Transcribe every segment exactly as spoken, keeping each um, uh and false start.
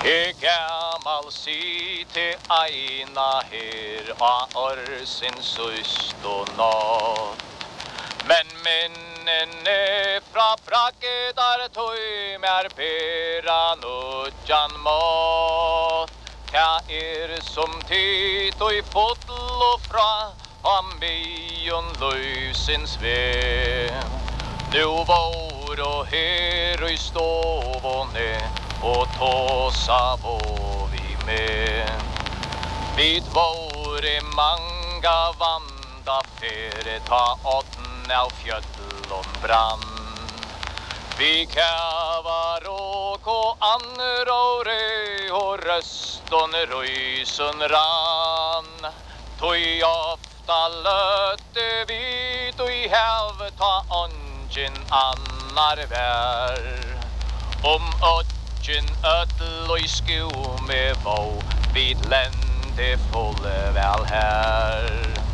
E gammal si til eina her a orsin sust og natt. Men minnene fra brakedar tøy mer pera nudjan mat. Ta er som tid og fotl og fra am bion løysins ve. Nu vår og her og stov og ned og tåsa vår vi med. Vid våre manga vanda fere ta åtten av fjöllon brann. Vi kava råk og anråre og röston röjsun rann. Tui ofta lötte vi tui häv ta ongen annar vär. Om ötjen ödl och sko med vå vid lände fulle väl här.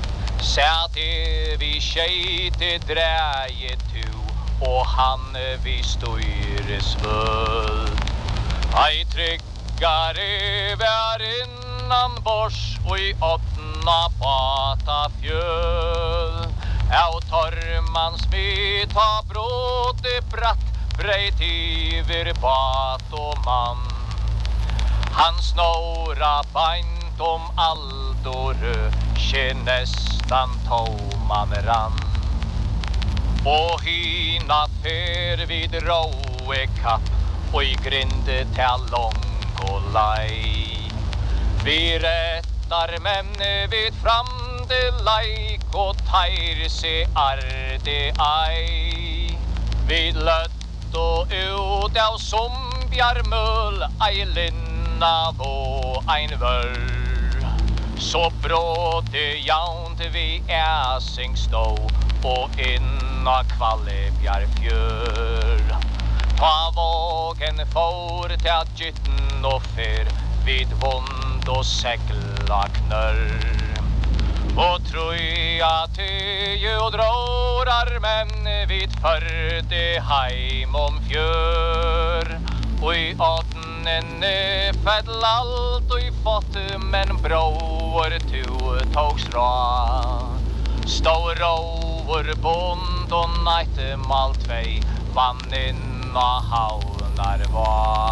Säte vi tjejte dräje tu och han vi styres völd. Aj tryggare vär innan bors och i åttna pata fjöl. Au torman smita bråte bratt breit iver bat och man. Han snåra baint om aldore kje nästan toman rann. Och hina fer vid råe kapp och i grinde till lång och laj. Vi rättar men vid fram det lajk och tajr se arde aj. Vid lött och ut av sombjarmull aj linna vå ein vörr. Så bråte jaunt vi äsing stå och inna kvallebjar fjör. Ta vågen for till att gytten och fyr vid vond och segla knörr. Och troja till och drårar men vid förde heim om fjör. Och i åttnen fäll allt och i fått men bror tu togs ra. Stå råver bond och najt mal tvei vann inna haunar var.